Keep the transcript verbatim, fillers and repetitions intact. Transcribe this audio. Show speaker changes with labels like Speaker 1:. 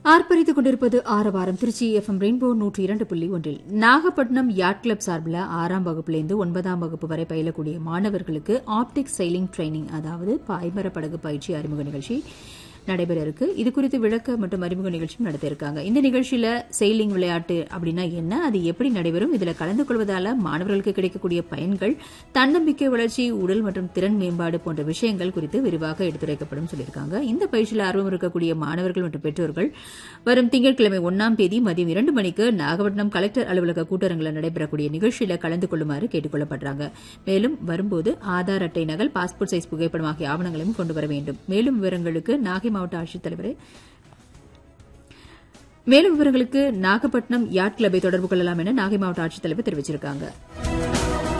Speaker 1: ஆர்ப்பரித்துக் கொண்டிருப்பது ஆரவாரம் Trichy FM rainbow நூற்றி இரண்டு புள்ளி ஒன்றில் நாகப்பட்டினம் யாட் கிளப் சார்பில் ஆறாம் வகுப்பிலிருந்து ஒன்பதாம் வகுப்பு வரை பயிலக்கூடிய மாணவர்களுக்கு ஆப்டிக் சைலிங் ட்ரைனிங் அதாவது பாய்மர படகு பயிற்சி அறிமுக நிகழ்ச்சி நடைபெற இருக்கு. இது குறித்து விளக்க மற்றும் அறிமுக நிகழ்ச்சியும் நடத்த இருக்காங்க. இந்த நிகழ்ச்சியில செயிலிங் விளையாட்டு அப்படின்னா என்ன, அது எப்படி நடைபெறும், இதுல கலந்து கொள்வதால மாணவர்களுக்கு கிடைக்கக்கூடிய பயன்கள், தன்னம்பிக்கை வளர்ச்சி, உடல் மற்றும் திறன் மேம்பாடு போன்ற விஷயங்கள் குறித்து விரிவாக எடுத்துரைக்கப்படும் சொல்லியிருக்காங்க. இந்த பயிற்சியில் ஆர்வம் இருக்கக்கூடிய மாணவர்கள் மற்றும் பெற்றோர்கள் வரும் திங்கட்கிழமை ஒன்னாம் தேதி மதியம் இரண்டு மணிக்கு நாகப்பட்டினம் கலெக்டர் அலுவலக கூட்டரங்கில் நடைபெறக்கூடிய நிகழ்ச்சியில கலந்து கொள்ளுமாறு கேட்டுக் கொள்ளப்படுறாங்க. மேலும் வரும்போது ஆதார் அட்டை நகல், பாஸ்போர்ட் சைஸ் புகைப்படம் ஆகிய ஆவணங்களையும் கொண்டு வர வேண்டும். மேலும் விவரங்களுக்கு நாகை மாவட்ட ஆட்சித்தலைவரே மேலும் விவரங்களுக்கு நாகப்பட்டினம் யாட் கிளப்பை தொடர்பு கொள்ளலாம் என நாகை மாவட்ட ஆட்சித்தலைவர் தெரிவிச்சிருக்காங்க.